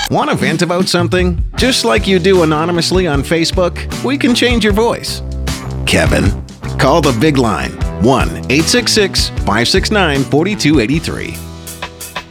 Want to vent about something? Just like you do anonymously on Facebook, we can change your voice. Kevin. Call the big line, 1-866-569-4283.